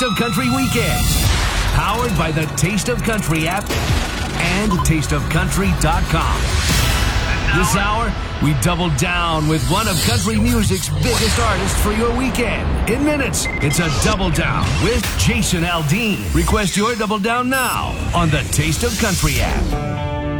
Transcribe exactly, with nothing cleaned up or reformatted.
Taste of Country Weekends. Powered by the Taste of Country app and taste of country dot com. This hour, we double down with one of country music's biggest artists for your weekend. In minutes, it's a Double Down with Jason Aldean. Request your Double Down now on the Taste of Country app.